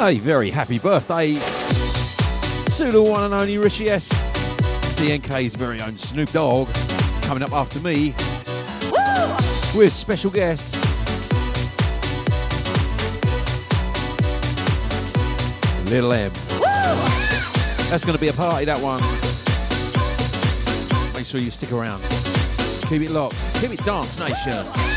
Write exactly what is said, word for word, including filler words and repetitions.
A very happy birthday to the one and only Rishi S, D N K's very own Snoop Dogg, coming up after me. Woo! With special guest Little M. Woo! That's going to be a party, that one. Make sure you stick around. Keep it locked. Keep it Dance Nation.